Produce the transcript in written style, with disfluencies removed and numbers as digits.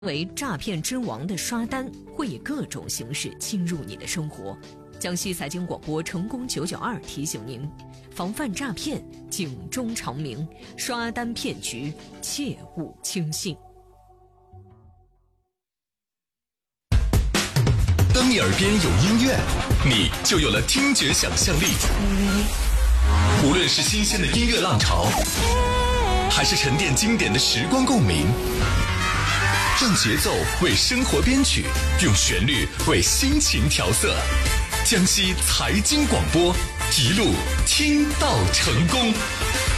为诈骗之王的刷单会以各种形式侵入你的生活。江西财经广播成功992提醒您，防范诈骗，警钟长鸣，刷单骗局切勿轻信。 当你耳边有音乐，你就有了听觉想象力。无论是新鲜的音乐浪潮，还是沉淀经典的时光共鸣，让节奏为生活编曲，用旋律为心情调色。江西财经广播，一路听到成功。